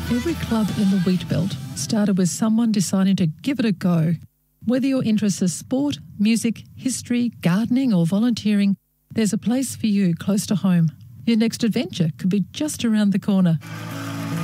Every club in the Wheat Belt started with someone deciding to give it a go. Whether your interests are sport, music, history, gardening or volunteering, there's a place for you close to home. Your next adventure could be just around the corner.